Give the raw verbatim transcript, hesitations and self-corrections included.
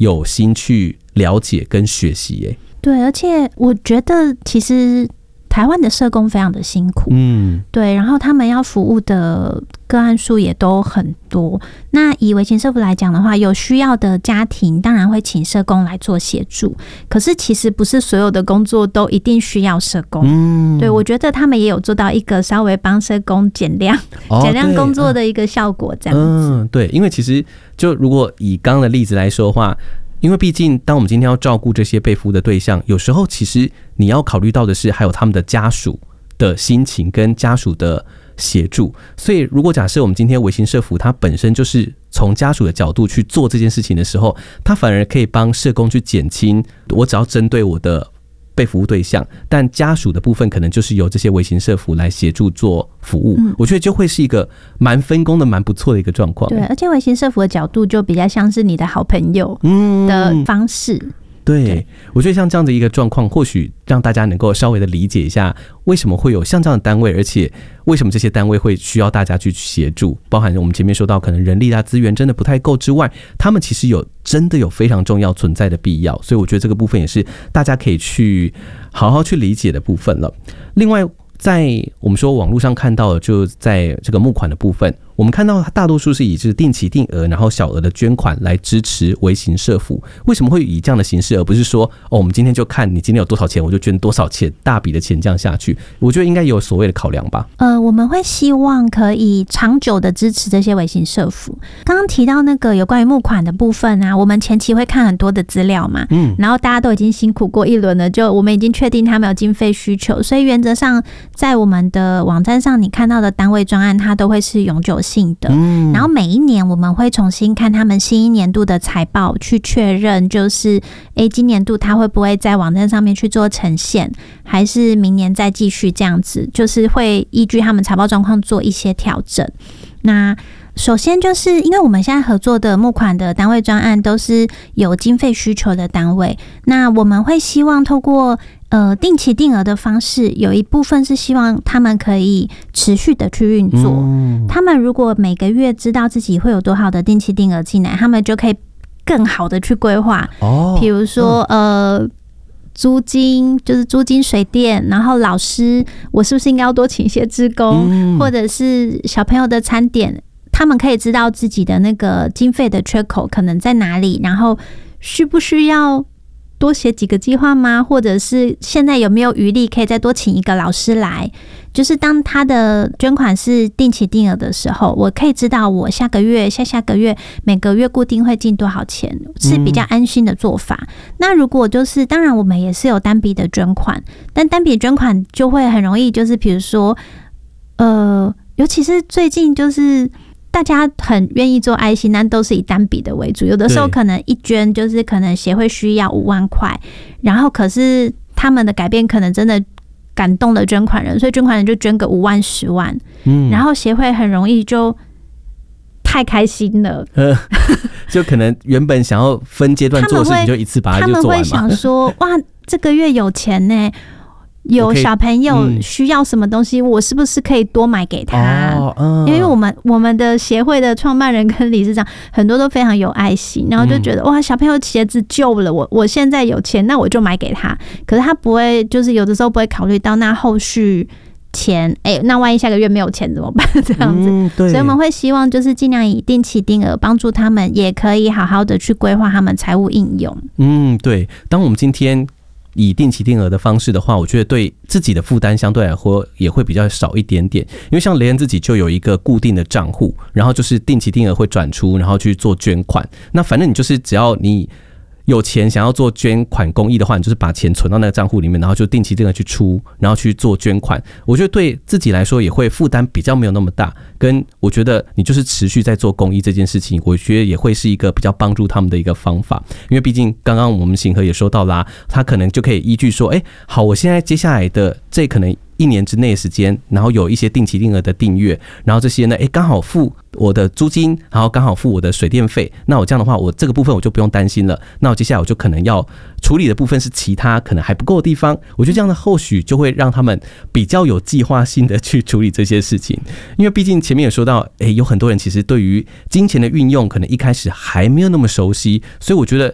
有心去了解跟学习耶。 对，而且我觉得其实台湾的社工非常的辛苦，嗯，对，然后他们要服务的个案数也都很多。那以微型社福来讲的话，有需要的家庭当然会请社工来做协助，可是其实不是所有的工作都一定需要社工。嗯，对，我觉得他们也有做到一个稍微帮社工减量、哦、减量工作的一个效果，这样子。 嗯，对，因为其实就如果以刚刚的例子来说的话。因为毕竟当我们今天要照顾这些被服务的对象，有时候其实你要考虑到的是还有他们的家属的心情跟家属的协助，所以如果假设我们今天微型社福它本身就是从家属的角度去做这件事情的时候，它反而可以帮社工去减轻，我只要针对我的被服务对象，但家属的部分可能就是由这些微型社福来协助做服务、嗯、我觉得就会是一个蛮分工的蛮不错的一个状况。 对，而且微型社福的角度就比较像是你的好朋友的方式、嗯对, 对，我觉得像这样的一个状况，或许让大家能够稍微的理解一下为什么会有像这样的单位，而且为什么这些单位会需要大家去协助，包含我们前面说到可能人力啊资源真的不太够之外，他们其实有真的有非常重要存在的必要，所以我觉得这个部分也是大家可以去好好去理解的部分了。另外在我们说网络上看到的，就在这个募款的部分，我们看到大多数是以就是定期定额然后小额的捐款来支持微型社福。为什么会以这样的形式，而不是说哦，我们今天就看你今天有多少钱我就捐多少钱，大笔的钱这样下去？我觉得应该有所谓的考量吧。 呃，我们会希望可以长久的支持这些微型社福。刚刚提到那个有关于募款的部分啊，我们前期会看很多的资料嘛，嗯，然后大家都已经辛苦过一轮了，就我们已经确定他们有经费需求，所以原则上在我们的网站上你看到的单位专案它都会是永久性的、嗯、然后每一年我们会重新看他们新一年度的财报，去确认就是诶今年度他会不会在网站上面去做呈现，还是明年再继续这样子，就是会依据他们财报状况做一些调整。那首先就是因为我们现在合作的募款的单位专案都是有经费需求的单位，那我们会希望透过呃定期定额的方式，有一部分是希望他们可以持续的去运作、嗯、他们如果每个月知道自己会有多少的定期定额进来，他们就可以更好的去规划，哦，比如说、嗯、呃租金就是租金水电，然后老师我是不是应该要多请一些志工、嗯、或者是小朋友的餐点，他们可以知道自己的那个经费的缺口可能在哪里，然后需不需要多写几个计划吗？或者是现在有没有余力可以再多请一个老师来？就是当他的捐款是定期定额的时候，我可以知道我下个月、下下个月每个月固定会进多少钱，是比较安心的做法。嗯、那如果就是当然我们也是有单笔的捐款，但单笔捐款就会很容易就是比如说呃，尤其是最近就是大家很愿意做爱心，但都是以单笔的为主。有的时候可能一捐就是可能协会需要五万块，然后可是他们的改变可能真的感动了捐款人，所以捐款人就捐个五万、十万，嗯，然后协会很容易就太开心了，呃， 就可能原本想要分阶段做的事情，就一次把它就做完嘛。他们会想说，哇，这个月有钱呢。有小朋友需要什么东西， 我, 我是不是可以多买给他？哦嗯、因为我们我们的协会的创办人跟理事长很多都非常有爱心，然后就觉得、嗯、哇，小朋友鞋子旧了，我我现在有钱，那我就买给他。可是他不会，就是有的时候不会考虑到那后续钱，哎、欸，那万一下个月没有钱怎么办？这样子、嗯，所以我们会希望就是尽量以定期定额帮助他们，也可以好好的去规划他们财务应用。 嗯，对。当我们今天以定期定额的方式的话，我觉得对自己的负担相对来说也会比较少一点点，因为像雷恩自己就有一个固定的账户，然后就是定期定额会转出，然后去做捐款。那反正你就是只要你有钱想要做捐款公益的话，你就是把钱存到那个账户里面，然后就定期定额去出，然后去做捐款。我觉得对自己来说也会负担比较没有那么大，跟我觉得你就是持续在做公益这件事情，我觉得也会是一个比较帮助他们的一个方法。因为毕竟刚刚我们行和也说到啦，他可能就可以依据说，哎，好，我现在接下来的这可能一年之内的时间，然后有一些定期定额的订阅，然后这些呢，哎，刚好付我的租金，然后刚好付我的水电费，那我这样的话，我这个部分我就不用担心了。那我接下来我就可能要处理的部分是其他可能还不够的地方，我觉得这样的后续就会让他们比较有计划性的去处理这些事情。因为毕竟前面有说到，哎，有很多人其实对于金钱的运用可能一开始还没有那么熟悉，所以我觉得